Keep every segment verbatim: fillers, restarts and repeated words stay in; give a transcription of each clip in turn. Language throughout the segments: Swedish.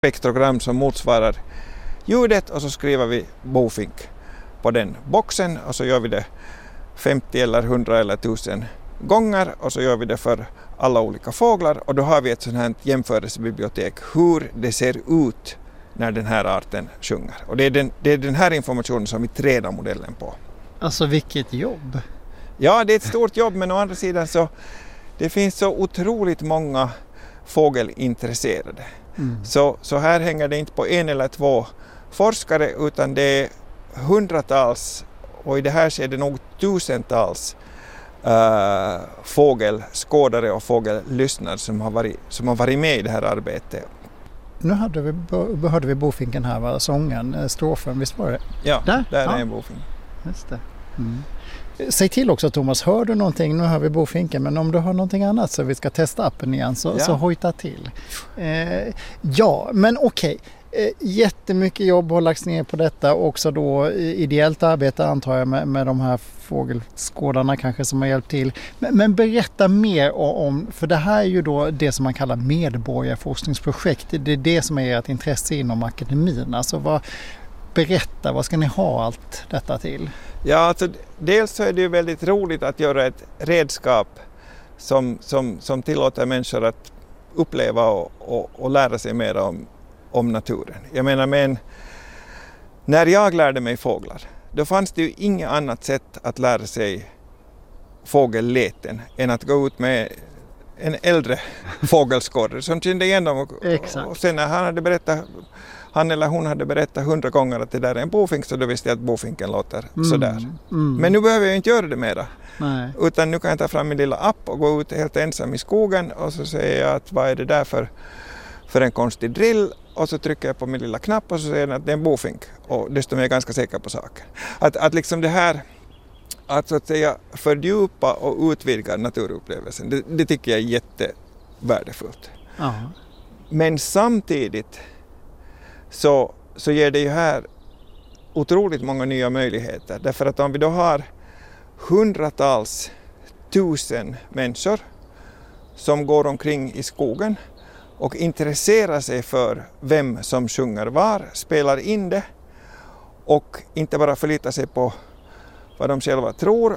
spektrogram som motsvarar ljudet och så skriver vi bofink på den boxen och så gör vi det femtio eller hundra eller tusen gånger och så gör vi det för alla olika fåglar och då har vi ett sådant här jämförelsebibliotek hur det ser ut när den här arten sjunger. Och det är den, det är den här informationen som vi tränar modellen på. Alltså vilket jobb! Ja, det är ett stort jobb, men å andra sidan så det finns så otroligt många fågelintresserade. Mm. Så, så här hänger det inte på en eller två forskare utan det är hundratals och i det här ser det nog tusentals uh, fågelskådare och fågellyssnare som har, varit, som har varit med i det här arbetet. Nu hade vi, hörde vi bofinken här, var sången, strofen, visst var det? Ja, där, där ja. är en bofink. Just det. Mm. Säg till också Thomas, hör du någonting, nu hör vi bofinken, men om du har någonting annat så vi ska testa appen igen så, ja. så hojta till. Eh, ja, men okej. Okay. Eh, jättemycket jobb har lagts ner på detta och också då ideellt arbete antar jag med, med de här fågelskådarna kanske som har hjälpt till. Men, men berätta mer om, för det här är ju då det som man kallar medborgarforskningsprojekt. Det är det som är ert intresse inom akademin. Alltså vad, berätta, vad ska ni ha allt detta till? Ja, alltså dels så är det ju väldigt roligt att göra ett redskap som, som, som tillåter människor att uppleva och, och, och lära sig mer om, om naturen. Jag menar, men när jag lärde mig fåglar, då fanns det ju inget annat sätt att lära sig fågelläten än att gå ut med en äldre fågelskådare som kände igen dem. Och, och sen när han hade berättat han eller hon hade berättat hundra gånger att det där är en bofink så då visste jag att bofinken låter mm, sådär. Mm. Men nu behöver jag inte göra det mera. Nej. Utan nu kan jag ta fram min lilla app och gå ut helt ensam i skogen och så säger jag att vad är det där för, för en konstig drill och så trycker jag på min lilla knapp och så säger jag att det är en bofink och desto mer är jag ganska säker på saken. Att, att liksom det här att så att säga fördjupa och utvidga naturupplevelsen det, det tycker jag är jättevärdefullt. Ja. Men samtidigt Så, så ger det ju här otroligt många nya möjligheter. Därför att om vi då har hundratals tusen människor som går omkring i skogen och intresserar sig för vem som sjunger var, spelar in det och inte bara förlitar sig på vad de själva tror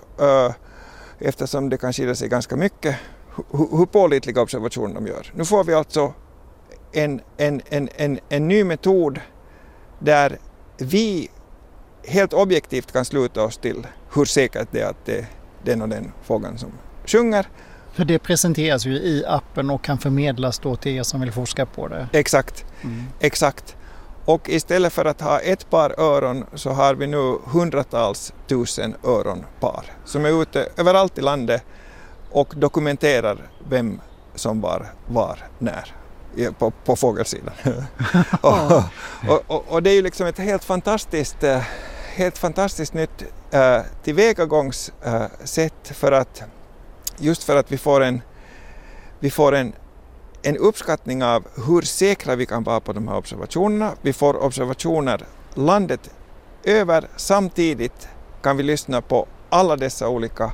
eftersom det kan skilja sig ganska mycket hur, hur pålitliga observationer de gör. Nu får vi alltså En, en, en, en, en ny metod där vi helt objektivt kan sluta oss till hur säkert det är att det är den och den fågeln som sjunger. För det presenteras ju i appen och kan förmedlas då till er som vill forska på det. Exakt, mm. exakt. Och istället för att ha ett par öron så har vi nu hundratals tusen öronpar som är ute överallt i landet och dokumenterar vem som var, var när. På, på fågelsidan. och, och, och, och det är ju liksom ett helt fantastiskt, helt fantastiskt nytt äh, tillvägagångssätt äh, för att just för att vi får en vi får en, en uppskattning av hur säkra vi kan vara på de här observationerna. Vi får observationer landet över, samtidigt kan vi lyssna på alla dessa olika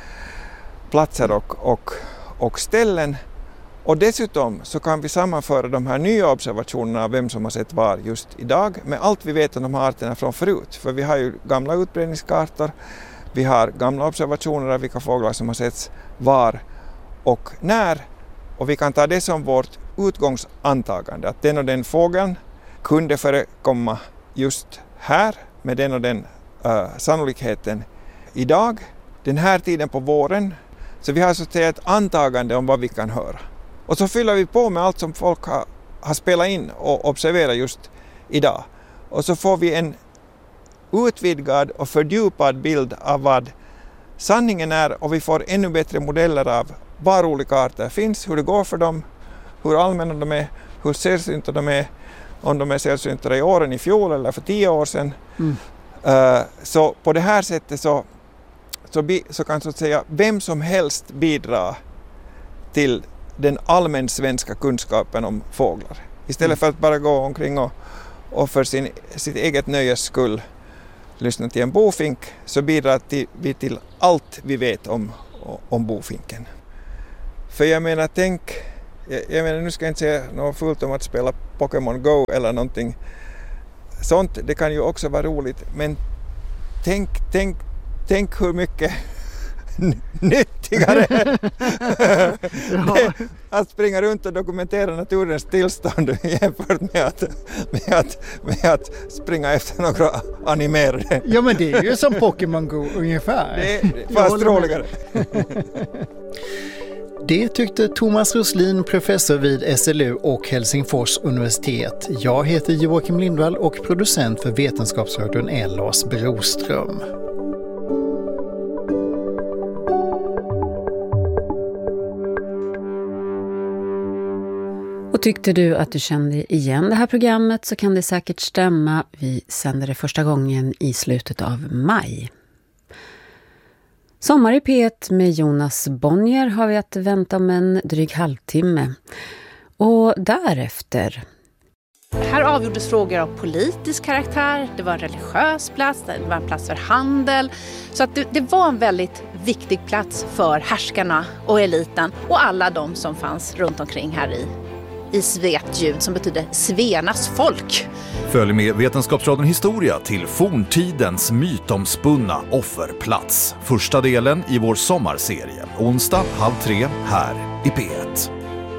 platser och, och, och ställen. Och dessutom så kan vi sammanföra de här nya observationerna av vem som har sett var just idag med allt vi vet om de här arterna från förut. För vi har ju gamla utbredningskartor, vi har gamla observationer av vilka fåglar som har setts var och när. Och vi kan ta det som vårt utgångsantagande att den och den fågeln kunde förekomma just här med den och den uh, sannolikheten idag, den här tiden på våren. Så vi har så att säga ett antagande om vad vi kan höra. Och så fyller vi på med allt som folk har, har spelat in och observerat just idag. Och så får vi en utvidgad och fördjupad bild av vad sanningen är och vi får ännu bättre modeller av var olika arter finns, hur det går för dem, hur allmänna de är, hur sällsynta de är, om de är sällsynta i åren i fjol eller för tio år sedan. Mm. Uh, så på det här sättet så, så, bi, så kan så att säga vem som helst bidra till den allmän svenska kunskapen om fåglar. Istället mm. för att bara gå omkring och, och för sin, sitt eget nöjes skull lyssna till en bofink så bidrar vi till allt vi vet om, om bofinken. För jag menar, tänk, Jag, jag menar, nu ska jag inte säga något fullt om att spela Pokémon Go eller någonting sånt. Det kan ju också vara roligt, men tänk, tänk, tänk hur mycket nyttigare ja. att springa runt och dokumentera naturens tillstånd jämfört med att, med att, med att springa efter några animerade. Ja, men det är ju som Pokémon Go ungefär. Det är fast roligare. Det tyckte Thomas Roslin, professor vid S L U och Helsingfors universitet. Jag heter Joakim Lindvall och producent för Vetenskapsradion är Lars Broström. Och tyckte du att du kände igen det här programmet så kan det säkert stämma. Vi sänder det första gången i slutet av maj. Sommar i P ett med Jonas Bonnier har vi att vänta om en dryg halvtimme. Och därefter... Här avgjordes frågor av politisk karaktär, det var en religiös plats, det var en plats för handel. Så att det, det var en väldigt viktig plats för härskarna och eliten och alla de som fanns runt omkring här i, i Svetljud, som betyder Svenas folk. Följ med Vetenskapsradion Historia till forntidens mytomspunna offerplats. Första delen i vår sommarserie. Onsdag halv tre här i P ett.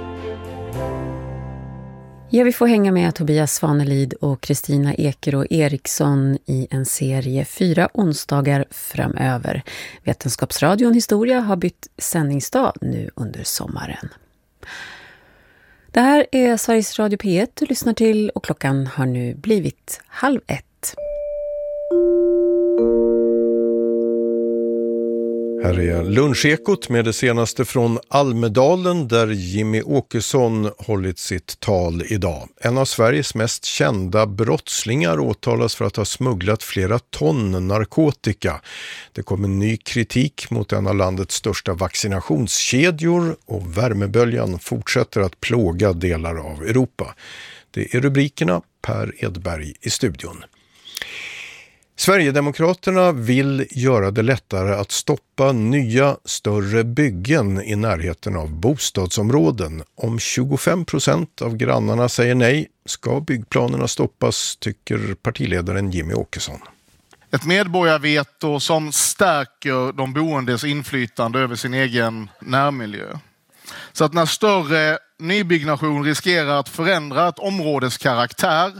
Ja, vi får hänga med Tobias Svanelid och Kristina Ekerå Eriksson i en serie fyra onsdagar framöver. Vetenskapsradion Historia har bytt sändningsdag nu under sommaren. Det här är Sveriges Radio P ett du lyssnar till och klockan har nu blivit halv ett. Här är Lunchekot med det senaste från Almedalen där Jimmy Åkesson hållit sitt tal idag. En av Sveriges mest kända brottslingar åtalas för att ha smugglat flera ton narkotika. Det kommer ny kritik mot en av landets största vaccinationskedjor och värmeböljan fortsätter att plåga delar av Europa. Det är rubrikerna. Per Edberg i studion. Sverigedemokraterna vill göra det lättare att stoppa nya större byggen i närheten av bostadsområden. Om tjugofem procent av grannarna säger nej ska byggplanerna stoppas, tycker partiledaren Jimmy Åkesson. Ett medborgarveto som stärker de boendes inflytande över sin egen närmiljö. Så att när större nybyggnation riskerar att förändra ett områdes karaktär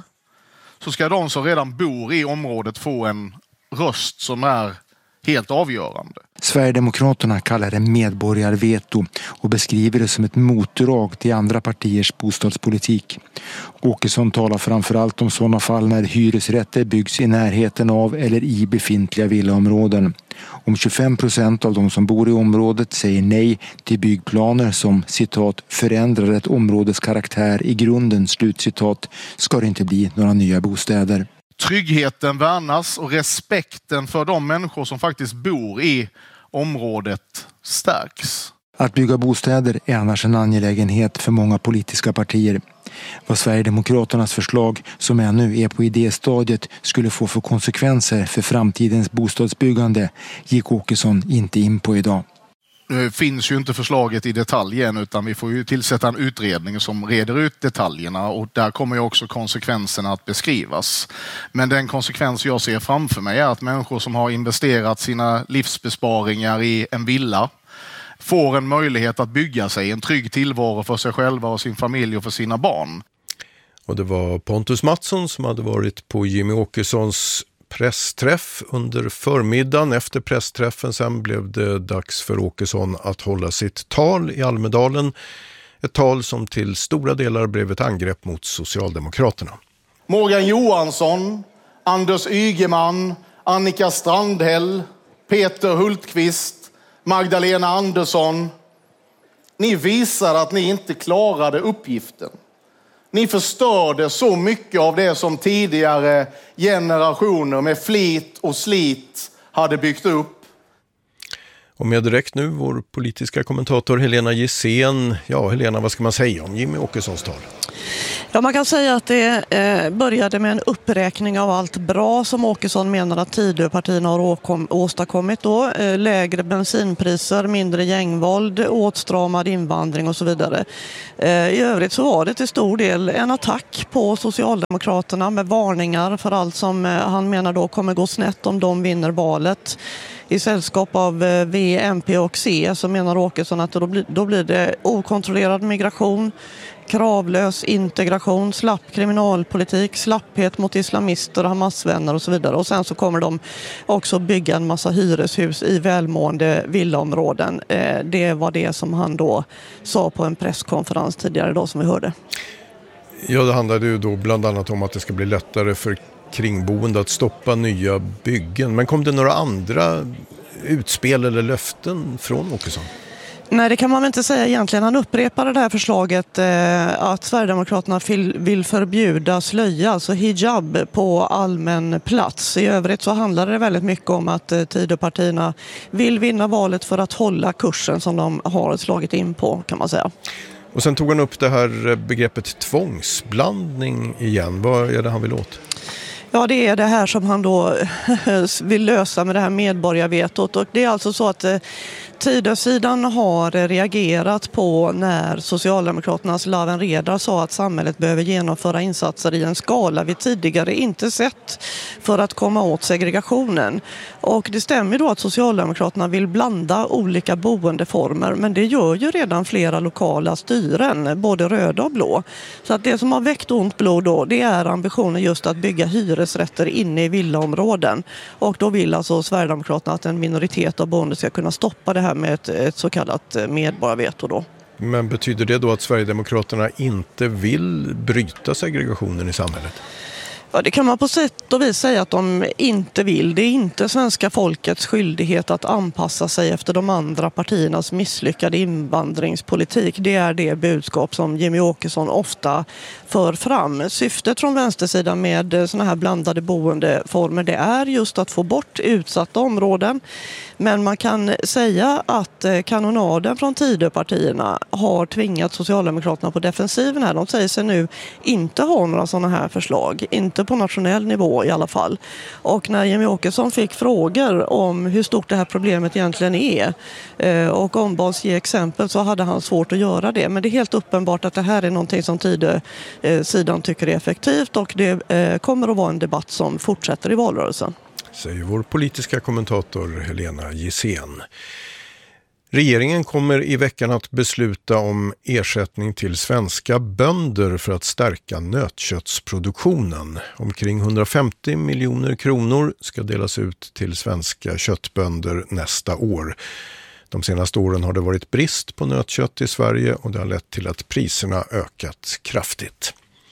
så ska de som redan bor i området få en röst som är helt avgörande. Sverigedemokraterna kallar det medborgarveto och beskriver det som ett motdrag till andra partiers bostadspolitik. Åkesson talar framförallt om sådana fall när hyresrätter byggs i närheten av eller i befintliga villaområden. Om tjugofem procent av de som bor i området säger nej till byggplaner som citat förändrar ett områdes karaktär i grunden slutcitat ska det inte bli några nya bostäder. Tryggheten värnas och respekten för de människor som faktiskt bor i området stärks. Att bygga bostäder är annars en angelägenhet för många politiska partier. Vad Sverigedemokraternas förslag, som ännu är på idéstadiet, skulle få för konsekvenser för framtidens bostadsbyggande gick Åkesson inte in på idag. Nu finns ju inte förslaget i detalj än, utan vi får ju tillsätta en utredning som reder ut detaljerna och där kommer ju också konsekvenserna att beskrivas. Men den konsekvens jag ser framför mig är att människor som har investerat sina livsbesparingar i en villa får en möjlighet att bygga sig en trygg tillvaro för sig själva och sin familj och för sina barn. Och det var Pontus Mattsson som hade varit på Jimmy Åkessons pressträff under förmiddagen. Efter pressträffen sen blev det dags för Åkesson att hålla sitt tal i Almedalen. Ett tal som till stora delar blev ett angrepp mot Socialdemokraterna. Morgan Johansson, Anders Ygeman, Annika Strandhäll, Peter Hultqvist, Magdalena Andersson. Ni visar att ni inte klarade uppgiften. Ni förstörde så mycket av det som tidigare generationer med flit och slit hade byggt upp. Och med direkt nu vår politiska kommentator Helena Gissén. Ja, Helena, vad ska man säga om Jimmy Åkessons tal? Ja, man kan säga att det eh, började med en uppräkning av allt bra som Åkesson menar att Tidöpartierna har åkom, åstadkommit då. Eh, lägre bensinpriser, mindre gängvåld, åtstramad invandring och så vidare. Eh, I övrigt så var det till stor del en attack på Socialdemokraterna med varningar för allt som eh, han menar då kommer gå snett om de vinner valet. I sällskap av V, M P och C så menar Åkesson att då blir, då blir det okontrollerad migration, kravlös integration, slapp kriminalpolitik, slapphet mot islamister och Hamasvänner och så vidare. Och sen så kommer de också bygga en massa hyreshus i välmående villaområden. Det var det som han då sa på en presskonferens tidigare idag som vi hörde. Ja, det handlade ju då bland annat om att det ska bli lättare för kringboende att stoppa nya byggen. Men kom det några andra utspel eller löften från Åkesson? Nej, det kan man väl inte säga egentligen. Han upprepade det här förslaget eh, att Sverigedemokraterna vill, vill förbjuda slöja, alltså hijab, på allmän plats. I övrigt så handlar det väldigt mycket om att eh, Tidöpartierna vill vinna valet för att hålla kursen som de har slagit in på, kan man säga. Och sen tog han upp det här begreppet tvångsblandning igen. Vad är det han vill åt? Ja, det är det här som han då vill lösa med det här medborgarvetot. Och det är alltså så att eh, Tidösidan har reagerat på när Socialdemokraternas Laven Redar sa att samhället behöver genomföra insatser i en skala vi tidigare inte sett för att komma åt segregationen. Och det stämmer då att Socialdemokraterna vill blanda olika boendeformer, men det gör ju redan flera lokala styren, både röda och blå. Så att det som har väckt ont blod då, det är ambitionen just att bygga hyresrätter inne i villaområden. Och då vill alltså Sverigedemokraterna att en minoritet av boende ska kunna stoppa det här med ett, ett så kallat medborgarveto då. Men betyder det då att Sverigedemokraterna inte vill bryta segregationen i samhället? Ja, det kan man på sätt och vis säga att de inte vill. Det är inte svenska folkets skyldighet att anpassa sig efter de andra partiernas misslyckade invandringspolitik. Det är det budskap som Jimmie Åkesson ofta för fram. Syftet från vänstersidan med såna här blandade boendeformer, det är just att få bort utsatta områden. Men man kan säga att kanonaden från Tidöpartierna har tvingat Socialdemokraterna på defensiven här. De säger sig nu inte ha några sådana här förslag. Inte på nationell nivå i alla fall. Och när Jimmie Åkesson fick frågor om hur stort det här problemet egentligen är och ombads ge exempel, så hade han svårt att göra det. Men det är helt uppenbart att det här är någonting som Tidö-sidan tycker är effektivt, och det kommer att vara en debatt som fortsätter i valrörelsen. Säger vår politiska kommentator Helena Gissén. Regeringen kommer i veckan att besluta om ersättning till svenska bönder för att stärka nötköttsproduktionen. Omkring hundrafemtio miljoner kronor ska delas ut till svenska köttbönder nästa år. De senaste åren har det varit brist på nötkött i Sverige, och det har lett till att priserna ökat kraftigt.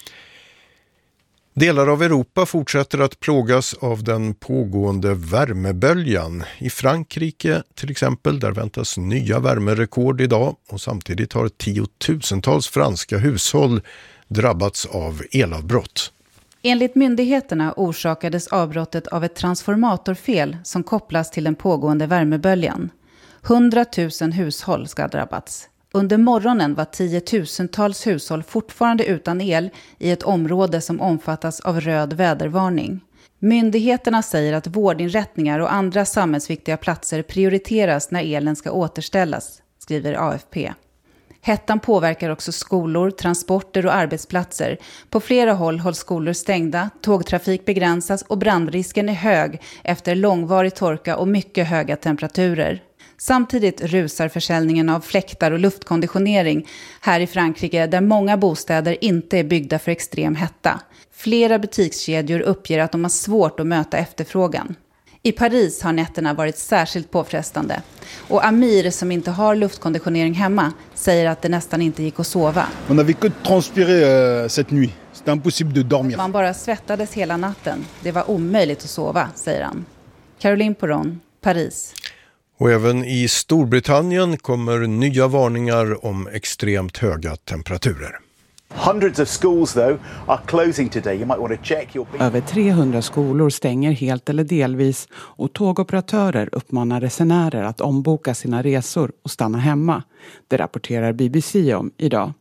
Delar av Europa fortsätter att plågas av den pågående värmeböljan. I Frankrike till exempel, där väntas nya värmerekord idag, och samtidigt har tiotusentals franska hushåll drabbats av elavbrott. Enligt myndigheterna orsakades avbrottet av ett transformatorfel som kopplas till den pågående värmeböljan. hundratusen hushåll ska ha drabbats. Under morgonen var tiotusentals hushåll fortfarande utan el i ett område som omfattas av röd vädervarning. Myndigheterna säger att vårdinrättningar och andra samhällsviktiga platser prioriteras när elen ska återställas, skriver A F P. Hettan påverkar också skolor, transporter och arbetsplatser. På flera håll hålls skolor stängda, tågtrafik begränsas och brandrisken är hög efter långvarig torka och mycket höga temperaturer. Samtidigt rusar försäljningen av fläktar och luftkonditionering här i Frankrike, där många bostäder inte är byggda för extrem hetta. Flera butikskedjor uppger att de har svårt att möta efterfrågan. I Paris har nätterna varit särskilt påfrestande. Och Amir, som inte har luftkonditionering hemma, säger att det nästan inte gick att sova. On avait que transpiré cette nuit. C'était impossible de dormir. Man bara svettades hela natten. Det var omöjligt att sova, säger han. Caroline Poron, Paris. Och även i Storbritannien kommer nya varningar om extremt höga temperaturer. Hundreds of schools though are closing today. You might want to check your... Över trehundra skolor stänger helt eller delvis, och tågoperatörer uppmanar resenärer att omboka sina resor och stanna hemma. Det rapporterar B B C om idag.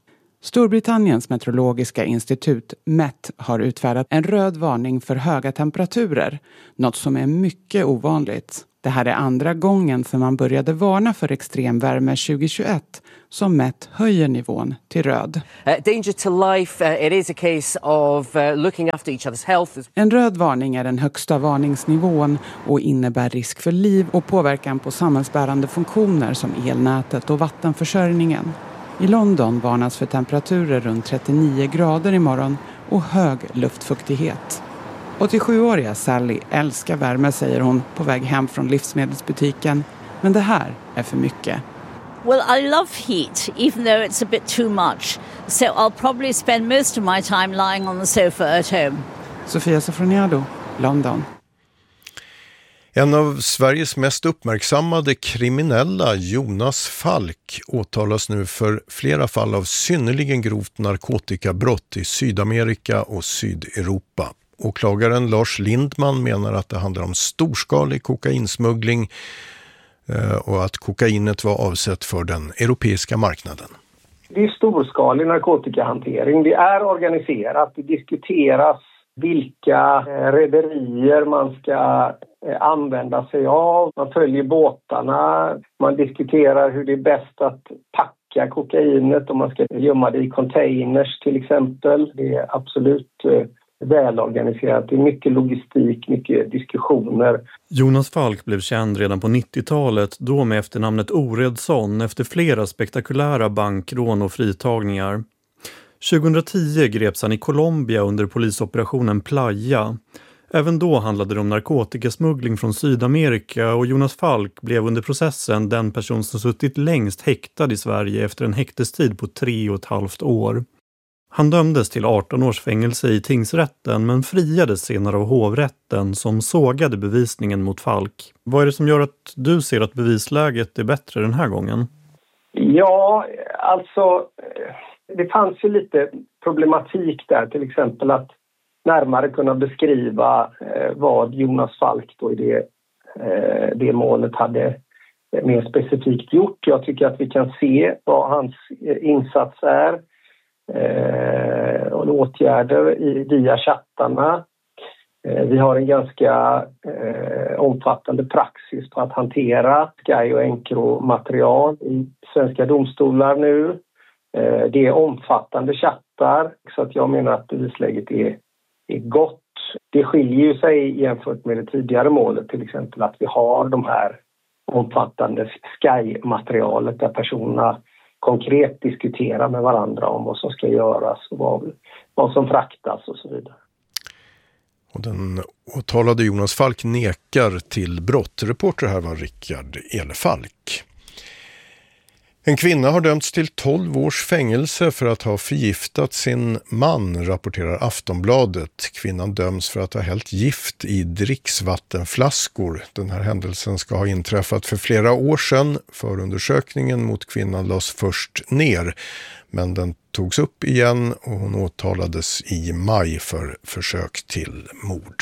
Storbritanniens meteorologiska institut Met har utfärdat en röd varning för höga temperaturer, något som är mycket ovanligt. Det här är andra gången sedan man började varna för extremvärme tjugohundratjugoett som Met höjer nivån till röd. Uh, danger to life, uh, it is a case of uh, looking after each other's health. En röd varning är den högsta varningsnivån och innebär risk för liv och påverkan på samhällsbärande funktioner som elnätet och vattenförsörjningen. I London varnas för temperaturer runt trettionio grader imorgon och hög luftfuktighet. åttiosjuåriga Sally älskar värme, säger hon på väg hem från livsmedelsbutiken. Men det här är för mycket. Well, I love heat, even though it's a bit too much. So I'll probably spend most of my time lying on the sofa at home. Sofia Sofroniado, London. En av Sveriges mest uppmärksammade kriminella, Jonas Falk, åtalas nu för flera fall av synnerligen grovt narkotikabrott i Sydamerika och Sydeuropa. Åklagaren Lars Lindman menar att det handlar om storskalig kokainsmuggling och att kokainet var avsett för den europeiska marknaden. Det är storskalig narkotikahantering. Det är organiserat. Det diskuteras vilka rederier man ska använda sig av. Man följer båtarna. Man diskuterar hur det är bäst att packa kokainet, om man ska gömma det i containers till exempel. Det är absolut välorganiserat. Det är mycket logistik, mycket diskussioner. Jonas Falk blev känd redan på nittiotalet, då med efternamnet Oredsson, efter flera spektakulära bankrån och fritagningar. tjugohundratio greps han i Colombia under polisoperationen Playa. Även då handlade det om narkotikasmuggling från Sydamerika och Jonas Falk blev under processen den person som suttit längst häktad i Sverige efter en häktestid på tre och ett halvt år. Han dömdes till arton års fängelse i tingsrätten men friades senare av hovrätten som sågade bevisningen mot Falk. Vad är det som gör att du ser att bevisläget är bättre den här gången? Ja, alltså det fanns ju lite problematik där, till exempel att närmare kunna beskriva eh, vad Jonas Falk då i det, eh, det målet hade mer specifikt gjort. Jag tycker att vi kan se vad hans insats är eh, och åtgärder i, via chattarna. Eh, vi har en ganska eh, omfattande praxis på att hantera Sky och Encro-material i svenska domstolar nu. Eh, det är omfattande chattar, så att jag menar att bevisläget är är gott. Det skiljer ju sig jämfört med det tidigare målet, till exempel att vi har de här omfattande Sky-materialet där personerna konkret diskuterar med varandra om vad som ska göras och vad, vad som fraktas och så vidare. Och den åtalade Jonas Falk nekar till brott. Reporter här var Rickard Elefalk. En kvinna har dömts till tolv års fängelse för att ha förgiftat sin man, rapporterar Aftonbladet. Kvinnan döms för att ha hällt gift i dricksvattenflaskor. Den här händelsen ska ha inträffat för flera år sedan. Förundersökningen mot kvinnan lades först ner, men den togs upp igen och hon åtalades i maj för försök till mord.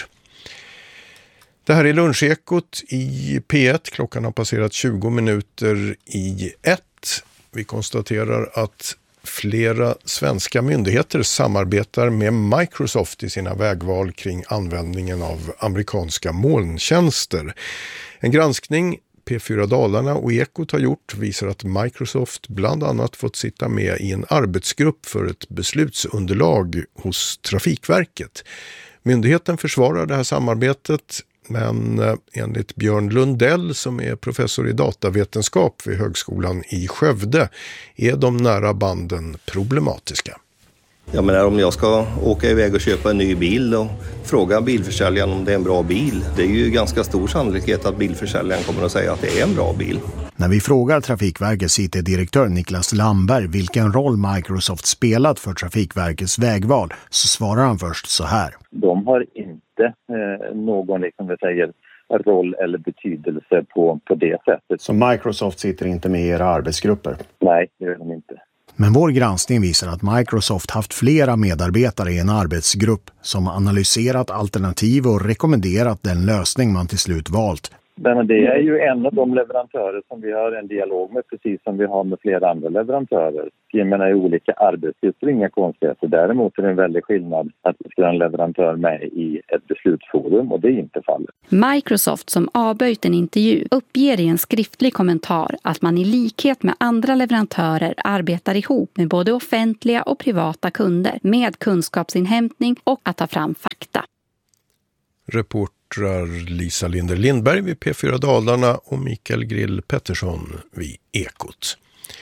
Det här är Lunchekot i P ett. Klockan har passerat tjugo minuter i ett. Vi konstaterar att flera svenska myndigheter samarbetar med Microsoft i sina vägval kring användningen av amerikanska molntjänster. En granskning P fyra Dalarna och Ekot har gjort visar att Microsoft bland annat fått sitta med i en arbetsgrupp för ett beslutsunderlag hos Trafikverket. Myndigheten försvarar det här samarbetet, men enligt Björn Lundell som är professor i datavetenskap vid Högskolan i Skövde är de nära banden problematiska. Jag menar, om jag ska åka iväg och köpa en ny bil och fråga bilförsäljaren om det är en bra bil, det är ju ganska stor sannolikhet att bilförsäljaren kommer att säga att det är en bra bil. När vi frågar Trafikverkets I T-direktör Niklas Lamberg vilken roll Microsoft spelat för Trafikverkets vägval så svarar han först så här. De har inte eh, någon liksom vi säger, roll eller betydelse på, på det sättet. Så Microsoft sitter inte med i era arbetsgrupper? Nej, det gör de inte. Men vår granskning visar att Microsoft haft flera medarbetare i en arbetsgrupp som analyserat alternativ och rekommenderat den lösning man till slut valt. Men det är ju en av de leverantörer som vi har en dialog med, precis som vi har med flera andra leverantörer. Jag menar i olika arbetsgrupper, inga konstigheter. Däremot är det en väldig skillnad att vi ska ha en leverantör med i ett beslutsforum, och det är inte fallet. Microsoft, som avböjt en intervju, uppger i en skriftlig kommentar att man i likhet med andra leverantörer arbetar ihop med både offentliga och privata kunder med kunskapsinhämtning och att ta fram fakta. Reportrar Lisa Linder Lindberg vid P fyra Dalarna och Mikael Grill Pettersson vid Ekot.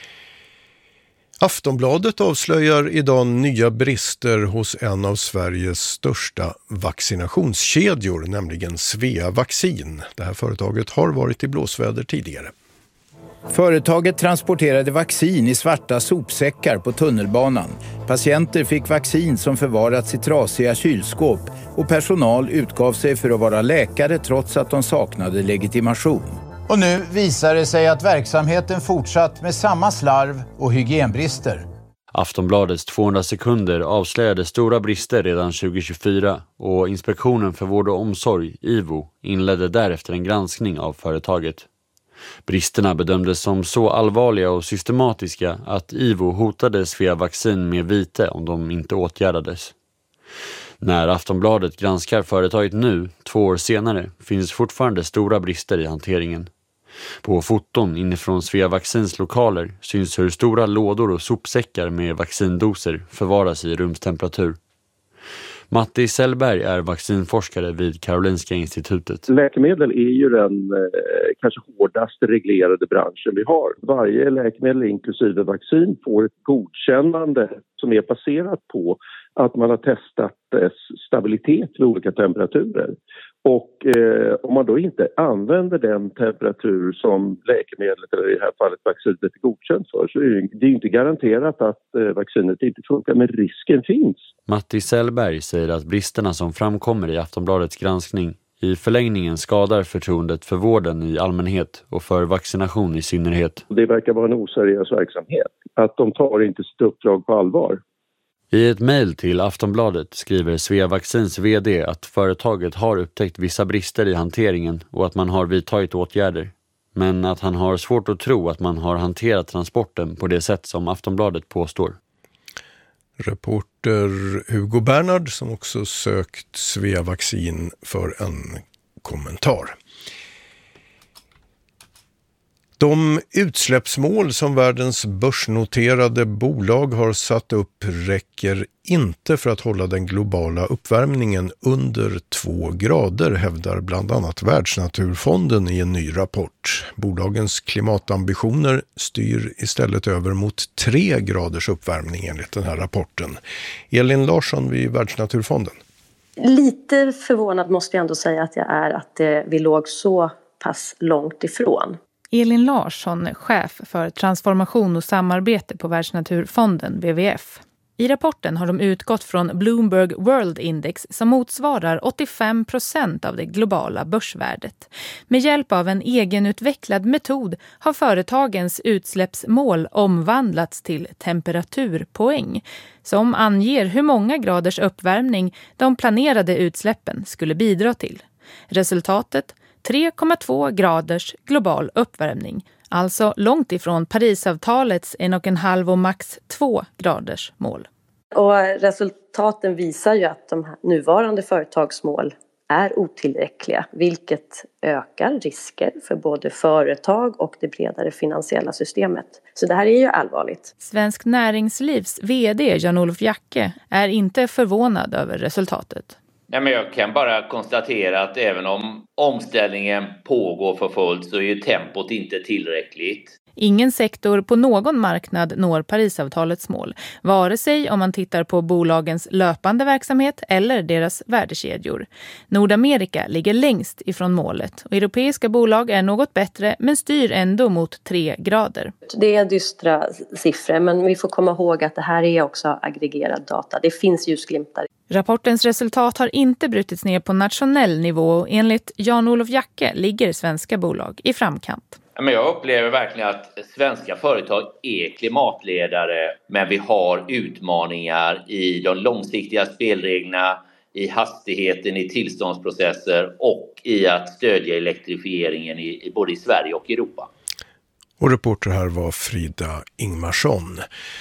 Aftonbladet avslöjar idag nya brister hos en av Sveriges största vaccinationskedjor, nämligen Svea Vaccin. Det här företaget har varit i blåsväder tidigare. Företaget transporterade vaccin i svarta sopsäckar på tunnelbanan. Patienter fick vaccin som förvarats i trasiga kylskåp och personal utgav sig för att vara läkare trots att de saknade legitimation. Och nu visar det sig att verksamheten fortsatt med samma slarv och hygienbrister. Aftonbladets tvåhundra sekunder avslöjade stora brister redan tjugo tjugofyra och Inspektionen för vård och omsorg, I V O, inledde därefter en granskning av företaget. Bristerna bedömdes som så allvarliga och systematiska att I V O hotade Svea Vaccin med vite om de inte åtgärdades. När Aftonbladet granskar företaget nu, två år senare, finns fortfarande stora brister i hanteringen. På foton inifrån Svea Vaccins lokaler syns hur stora lådor och sopsäckar med vaccindoser förvaras i rumstemperatur. Matti Sellberg är vaccinforskare vid Karolinska institutet. Läkemedel är ju den eh, kanske hårdaste reglerade branschen vi har. Varje läkemedel, inklusive vaccin, får ett godkännande som är baserat på att man har testat dess stabilitet vid olika temperaturer. Och eh, om man då inte använder den temperatur som läkemedlet, eller i det här fallet vaccinet, är godkänt för, så är det ju inte garanterat att eh, vaccinet inte funkar, men risken finns. Matti Sellberg säger att bristerna som framkommer i Aftonbladets granskning i förlängningen skadar förtroendet för vården i allmänhet och för vaccination i synnerhet. Det verkar vara en oseriös verksamhet, att de tar inte sitt uppdrag på allvar. I ett mejl till Aftonbladet skriver Svea Vaccins vd att företaget har upptäckt vissa brister i hanteringen och att man har vidtagit åtgärder. Men att han har svårt att tro att man har hanterat transporten på det sätt som Aftonbladet påstår. Reporter Hugo Bernhard som också sökt Svea Vaccin för en kommentar. De utsläppsmål som världens börsnoterade bolag har satt upp räcker inte för att hålla den globala uppvärmningen under två grader, hävdar bland annat Världsnaturfonden i en ny rapport. Bolagens klimatambitioner styr istället över mot tre graders uppvärmning enligt den här rapporten. Elin Larsson vid Världsnaturfonden. Lite förvånad måste jag ändå säga att jag är att vi låg så pass långt ifrån. Elin Larsson, chef för transformation och samarbete på Världsnaturfonden, W W F. I rapporten har de utgått från Bloomberg World Index som motsvarar åttiofem procent av det globala börsvärdet. Med hjälp av en egenutvecklad metod har företagens utsläppsmål omvandlats till temperaturpoäng som anger hur många graders uppvärmning de planerade utsläppen skulle bidra till. Resultatet: tre komma två graders global uppvärmning, alltså långt ifrån Parisavtalets en och en halv och max två graders mål. Och resultaten visar ju att de här nuvarande företagsmål är otillräckliga, vilket ökar risker för både företag och det bredare finansiella systemet. Så det här är ju allvarligt. Svensk Näringslivs vd Jan-Olof Jacke är inte förvånad över resultatet. Nej, men jag kan bara konstatera att även om omställningen pågår för fullt så är ju tempot inte tillräckligt. Ingen sektor på någon marknad når Parisavtalets mål, vare sig om man tittar på bolagens löpande verksamhet eller deras värdekedjor. Nordamerika ligger längst ifrån målet och europeiska bolag är något bättre men styr ändå mot tre grader. Det är dystra siffror, men vi får komma ihåg att det här är också aggregerad data. Det finns ljusglimtar. Rapportens resultat har inte brutits ner på nationell nivå och enligt Jan-Olof Jacke ligger svenska bolag i framkant. Men jag upplever verkligen att svenska företag är klimatledare, men vi har utmaningar i de långsiktiga spelreglerna i hastigheten i tillståndsprocesser och i att stödja elektrifieringen i, i både i Sverige och Europa. Och reporter här var Frida Ingmarsson.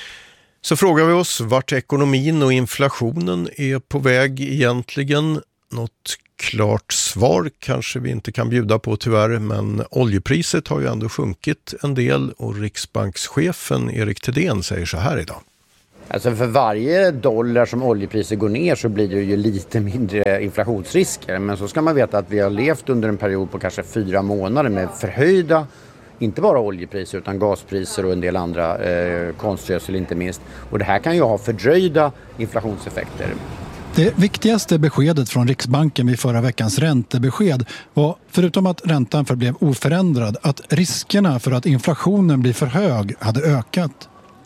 Så frågar vi oss vart ekonomin och inflationen är på väg egentligen. Något klart svar kanske vi inte kan bjuda på tyvärr, men oljepriset har ju ändå sjunkit en del och Riksbankschefen Erik Thedéen säger så här idag. Alltså för varje dollar som oljepriset går ner så blir det ju lite mindre inflationsrisker. Men så ska man veta att vi har levt under en period på kanske fyra månader med förhöjda, inte bara oljepriser utan gaspriser och en del andra, eh, konstgödsel inte minst. Och det här kan ju ha fördröjda inflationseffekter. Det viktigaste beskedet från Riksbanken vid förra veckans räntebesked var, förutom att räntan förblev oförändrad, att riskerna för att inflationen blir för hög hade ökat.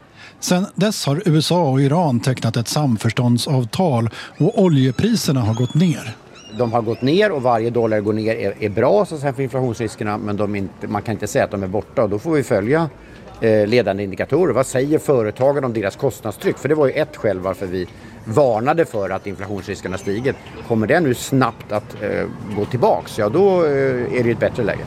Sen dess har U S A och Iran tecknat ett samförståndsavtal och oljepriserna har gått ner. De har gått ner och varje dollar går ner är, är bra så för inflationsriskerna, men de inte, man kan inte säga att de är borta och då får vi följa eh, ledande indikatorer. Vad säger företagen om deras kostnadstryck? För det var ju ett skäl varför vi varnade för att inflationsriskerna stiger. Kommer det nu snabbt att eh, gå tillbaks, ja då eh, är det ett bättre läge.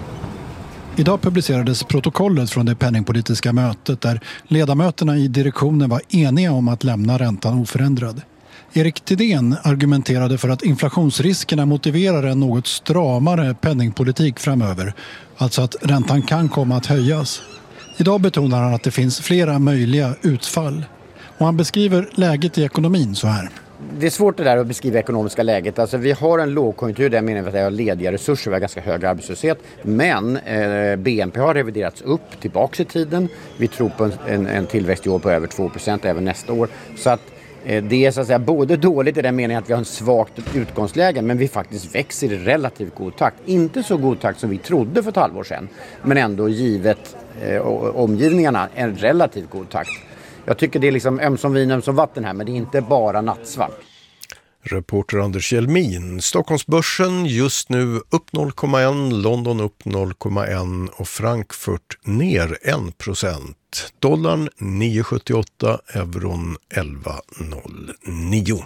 Idag publicerades protokollet från det penningpolitiska mötet där ledamöterna i direktionen var eniga om att lämna räntan oförändrad. Erik Thedéen argumenterade för att inflationsriskerna motiverar en något stramare penningpolitik framöver, alltså att räntan kan komma att höjas. Idag betonar han att det finns flera möjliga utfall och han beskriver läget i ekonomin så här. Det är svårt det där att beskriva ekonomiska läget. Alltså vi har en lågkonjunktur där menar vi att vi har lediga resurser, vi har ganska hög arbetslöshet. Men eh, B N P har reviderats upp tillbaka i tiden. Vi tror på en, en tillväxt i år på över två procent även nästa år. Så att eh, det är så att säga både dåligt i den meningen att vi har en svagt utgångsläge, men vi faktiskt växer i relativt god takt. Inte så god takt som vi trodde för ett halvår sedan, men ändå givet eh, omgivningarna en relativt god takt. Jag tycker det är liksom ömsom vin, ömsom vatten här, men det är inte bara nattsvart. Reporter Anders Hjelmin. Stockholmsbörsen just nu upp noll komma ett, London upp noll komma ett och Frankfurt ner en procent. Dollarn nio sjuttioåtta, euron elva noll nio.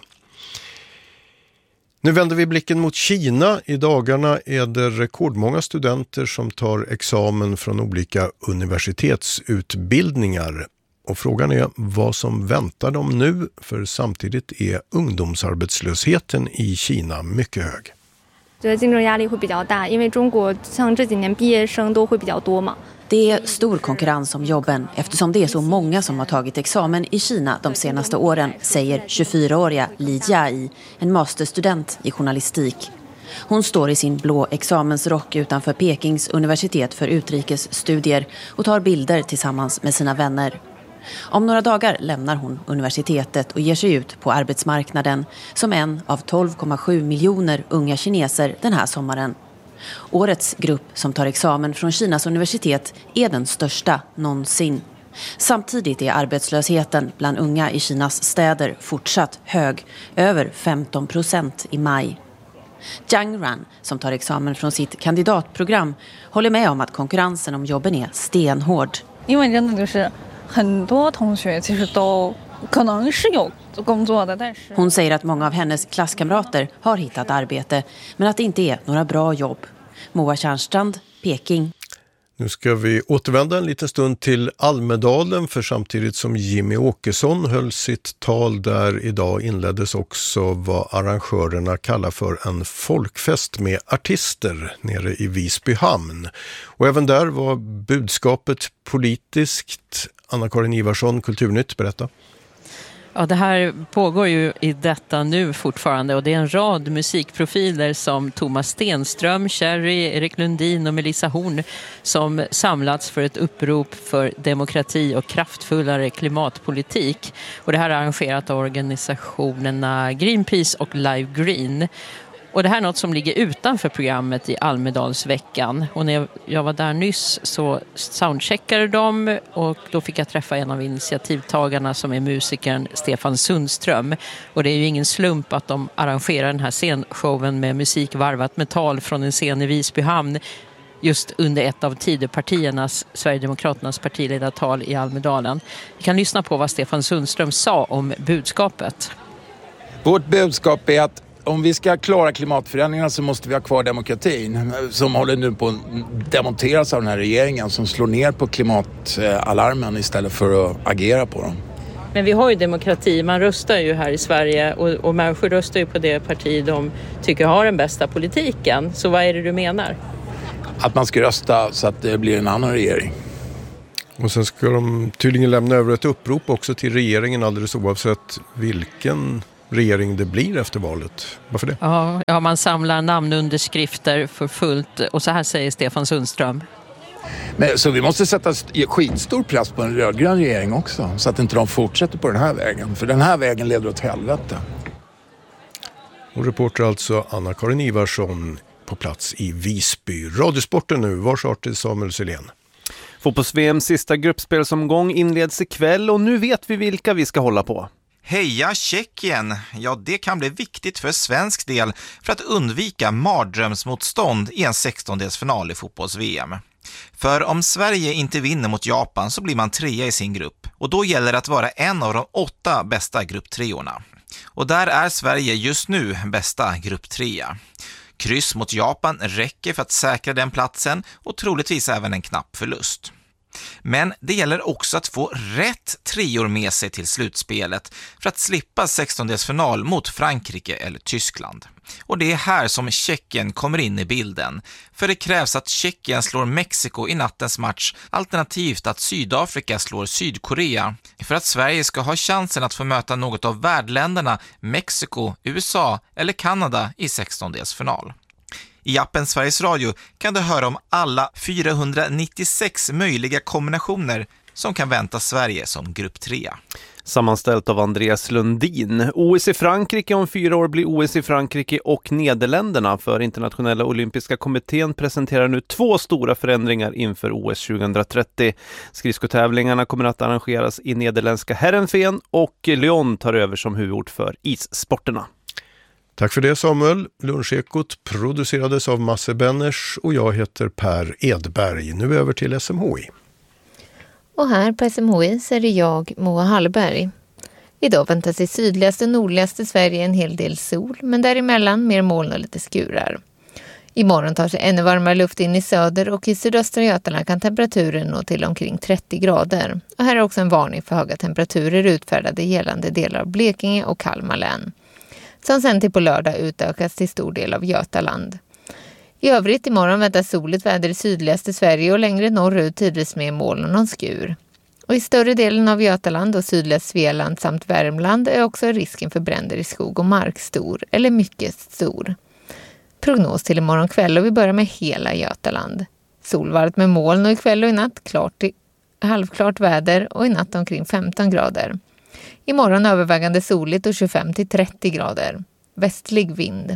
Nu vänder vi blicken mot Kina. I dagarna är det rekordmånga studenter som tar examen från olika universitetsutbildningar. Och frågan är vad som väntar dem nu, för samtidigt är ungdomsarbetslösheten i Kina mycket hög. Det är stor konkurrens om jobben eftersom det är så många som har tagit examen i Kina de senaste åren, säger tjugofyraåriga Li Jiai, en masterstudent i journalistik. Hon står i sin blå examensrock utanför Pekings universitet för utrikesstudier och tar bilder tillsammans med sina vänner. Om några dagar lämnar hon universitetet och ger sig ut på arbetsmarknaden som en av tolv komma sju miljoner unga kineser den här sommaren. Årets grupp som tar examen från Kinas universitet är den största någonsin. Samtidigt är arbetslösheten bland unga i Kinas städer fortsatt hög, över femton procent i maj. Zhang Ran, som tar examen från sitt kandidatprogram, håller med om att konkurrensen om jobben är stenhård. Hon säger att många av hennes klasskamrater har hittat arbete, men att det inte är några bra jobb. Moa Tjärnstrand, Peking. Nu ska vi återvända en liten stund till Almedalen, för samtidigt som Jimmy Åkesson höll sitt tal där idag inleddes också vad arrangörerna kallar för en folkfest med artister nere i Visby hamn. Och även där var budskapet politiskt. Anna-Karin Ivarsson, Kulturnytt, berätta. Ja, det här pågår ju i detta nu fortfarande och det är en rad musikprofiler som Thomas Stenström, Cherry, Erik Lundin och Melissa Horn som samlats för ett upprop för demokrati och kraftfullare klimatpolitik. Och det här är arrangerat av organisationerna Greenpeace och Live Green. Och det här är något som ligger utanför programmet i Almedalsveckan. Och när jag var där nyss så soundcheckade de och då fick jag träffa en av initiativtagarna som är musikern Stefan Sundström. Och det är ju ingen slump att de arrangerar den här scenshowen med musik varvat med tal från en scen i Visby hamn just under ett av Tidöpartiernas, Sverigedemokraternas partiledartal i Almedalen. Vi kan lyssna på vad Stefan Sundström sa om budskapet. Vårt budskap är att om vi ska klara klimatförändringarna så måste vi ha kvar demokratin som håller nu på att demonteras av den här regeringen som slår ner på klimatalarmen istället för att agera på dem. Men vi har ju demokrati, man röstar ju här i Sverige och, och människor röstar ju på det parti de tycker har den bästa politiken. Så vad är det du menar? Att man ska rösta så att det blir en annan regering. Och sen ska de tydligen lämna över ett upprop också till regeringen alldeles oavsett vilken regering det blir efter valet. Varför det? Ja, ja, man samlar namnunderskrifter för fullt och så här säger Stefan Sundström. Men, så vi måste sätta skitstor press på en rödgrön regering också så att inte de fortsätter på den här vägen. För den här vägen leder åt helvete. Och reporter alltså Anna-Karin Ivarsson på plats i Visby. Radiosporten nu, vars artig Samuel Selén. Fotbolls-V M:s sista gruppspelsomgång inleds ikväll och nu vet vi vilka vi ska hålla på. Heja Tjeckien! Ja, det kan bli viktigt för svensk del för att undvika mardrömsmotstånd i en sextondelsfinal i fotbolls-V M. För om Sverige inte vinner mot Japan så blir man trea i sin grupp och då gäller det att vara en av de åtta bästa grupptreorna. Och där är Sverige just nu bästa grupptrea. Kryss mot Japan räcker för att säkra den platsen och troligtvis även en knapp förlust. Men det gäller också att få rätt treor med sig till slutspelet för att slippa sextondelsfinal mot Frankrike eller Tyskland. Och det är här som Tjeckien kommer in i bilden. För det krävs att Tjeckien slår Mexiko i nattens match, alternativt att Sydafrika slår Sydkorea. För att Sverige ska ha chansen att få möta något av värdländerna Mexiko, U S A eller Kanada i sextondelsfinal. I appen Sveriges Radio kan du höra om alla fyrahundranittiosex möjliga kombinationer som kan vänta Sverige som grupp trea. Sammanställt av Andreas Lundin. O S i Frankrike om fyra år blir O S i Frankrike och Nederländerna. För internationella olympiska kommittén presenterar nu två stora förändringar inför O S tjugohundratrettio. Skridskotävlingarna kommer att arrangeras i nederländska Heerenveen och Lyon tar över som huvudort för issporterna. Tack för det Samuel. Lunchekot producerades av Masse Benners och jag heter Per Edberg. Nu över till S M H I. Och här på S M H I så är det jag, Moa Hallberg. Idag väntas i sydligaste och nordligaste Sverige en hel del sol, men däremellan mer moln och lite skurar. Imorgon tar sig ännu varmare luft in i söder och i sydöstra Götaland kan temperaturen nå till omkring trettio grader. Och här är också en varning för höga temperaturer utfärdade gällande delar av Blekinge och Kalmar län. Som sen till på lördag utökas till stor del av Götaland. I övrigt imorgon väntas soligt väder i sydligaste Sverige och längre norrut tidvis med moln och någon skur. Och i större delen av Götaland och sydliga Svealand samt Värmland är också risken för bränder i skog och mark stor eller mycket stor. Prognos till imorgon kväll och vi börjar med hela Götaland. Solvarmt med moln och ikväll och i natt klart till halvklart väder och i natt omkring femton grader. Imorgon övervägande soligt och tjugofem till trettio grader. Västlig vind.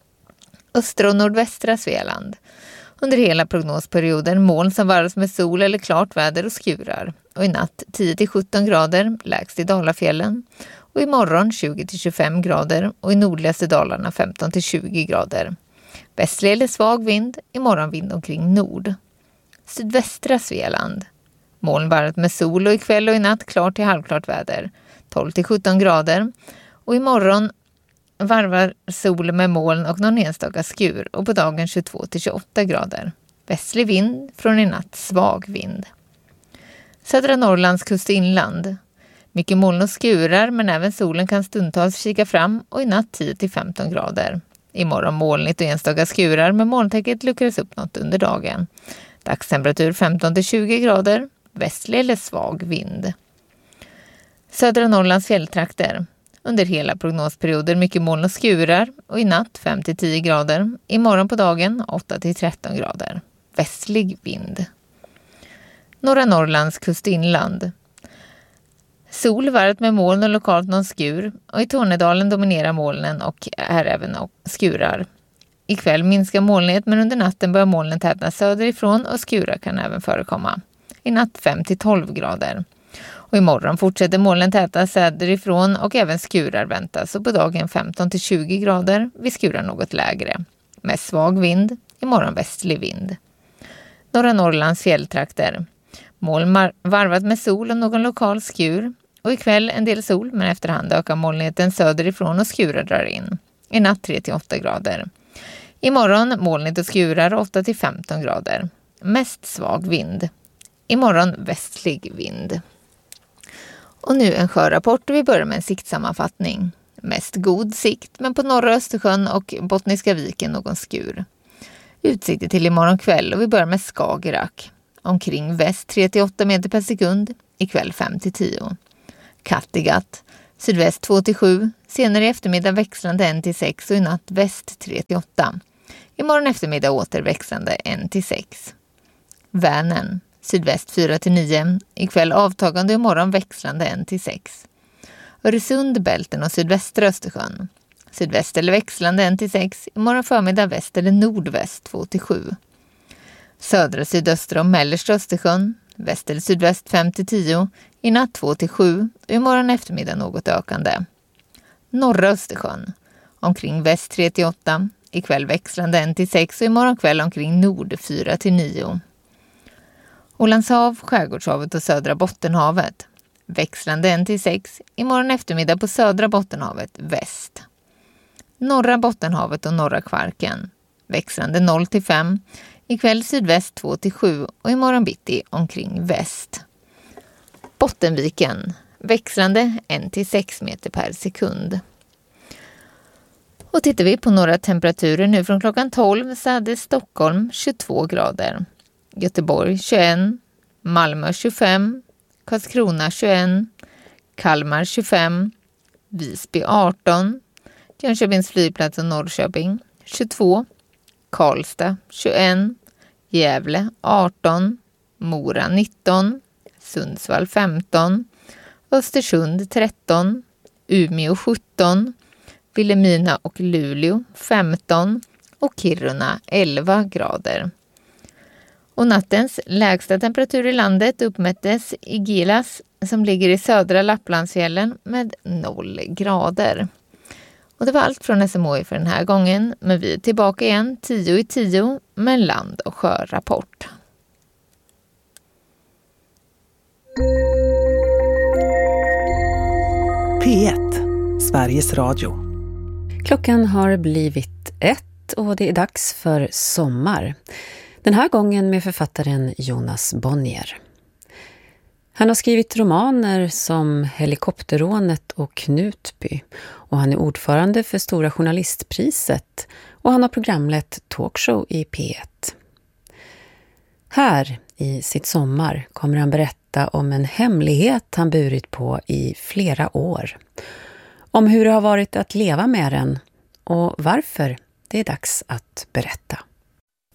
Östra och nordvästra Svealand. Under hela prognosperioden moln som varvas med sol eller klart väder och skurar. Och i natt tio till sjutton grader, lägst i Dalafjällen. Och imorgon tjugo till tjugofem grader och i nordligaste Dalarna femton till tjugo grader. Västlig eller svag vind, imorgon vind omkring nord. Sydvästra Svealand. Moln varvat med sol och ikväll och i natt klart till halvklart väder. tolv till sjutton grader. Och imorgon varvar sol med moln och någon enstaka skur och på dagen tjugotvå till tjugoåtta grader. Västlig vind, från i natt svag vind. Södra Norrlands kustinland. Mycket moln och skurar men även solen kan stundtals kika fram och i natt tio till femton grader. Imorgon molnigt och enstaka skurar men molntäcket luckras upp något under dagen. Dagstemperatur femton till tjugo grader. Västlig eller svag vind. Södra Norrlands fjälltrakter. Under hela prognosperioden mycket moln och skurar och i natt fem till tio grader. Imorgon på dagen åtta till tretton grader. Västlig vind. Norra Norrlands kustinland. Sol varmt med moln och lokalt någon skur och i Tornedalen dominerar molnen och är även skurar. Ikväll minskar molnighet men under natten börjar molnen tätna söderifrån och skurar kan även förekomma. I natt fem till tolv grader. Och imorgon fortsätter molnen täta söderifrån och även skurar väntas och på dagen femton till tjugo grader, vid skurar något lägre. Med svag vind, imorgon västlig vind. Norra Norrlands fjälltrakter. Moln varvat med sol och någon lokal skur. Och ikväll en del sol men efterhand ökar molnigheten söderifrån och skurar drar in. I natt tre till åtta grader. Imorgon molnigt och skurar åtta till femton grader. Mest svag vind. Imorgon västlig vind. Och nu en sjörapport och vi börjar med en siktsammanfattning. Mest god sikt, men på norra Östersjön och Bottniska viken någon skur. Utsikter till imorgon kväll och vi börjar med Skagerrak. Omkring väst tre till åtta meter per sekund, ikväll fem till tio. Kattegatt, sydväst två till sju, senare i eftermiddag växlande en till sex och i natt väst tre till åtta. Imorgon eftermiddag återväxlande en till sex. Vänern, sydväst fyra till nio, ikväll avtagande och imorgon växlande en till sex. Öresund, Bälten och sydvästra Östersjön. Sydväst eller växlande en till sex, imorgon förmiddag väst eller nordväst två till sju. Södra, sydöstra och mellersta Östersjön, väst eller sydväst fem till tio, i natt två till sju och imorgon eftermiddag något ökande. Norra Östersjön, omkring väst tre till åtta, ikväll växlande en till sex och imorgon kväll omkring nord fyra till nio. Ålandshav, Skärgårdshavet och södra Bottenhavet. Växlande en till sex, imorgon eftermiddag på södra Bottenhavet väst. Norra Bottenhavet och norra Kvarken. Växlande noll till fem, ikväll sydväst två till sju och imorgon bitti omkring väst. Bottenviken. Växlande en till sex meter per sekund. Och tittar vi på några temperaturer nu från klockan tolv så hade Stockholm tjugotvå grader. Göteborg tjugoett, Malmö tjugofem, Karlskrona tjugoett, Kalmar tjugofem, Visby arton, Jönköpings flygplats och Norrköping tjugotvå, Karlstad tjugoett, Gävle arton, Mora nitton, Sundsvall femton, Östersund tretton, Umeå sjutton, Vilhelmina och Luleå femton och Kiruna elva grader. Och nattens lägsta temperatur i landet uppmättes i Gilas som ligger i södra Lapplandsfjällen med noll grader. Och det var allt från S M H I för den här gången, men vi är tillbaka igen tio i tio med en land- och sjörapport. P ett, Sveriges Radio. Klockan har blivit ett och det är dags för sommar. Den här gången med författaren Jonas Bonnier. Han har skrivit romaner som Helikopterrånet och Knutby och han är ordförande för Stora journalistpriset och han har programlett talkshow i P ett. Här i sitt sommar kommer han berätta om en hemlighet han burit på i flera år. Om hur det har varit att leva med den och varför det är dags att berätta.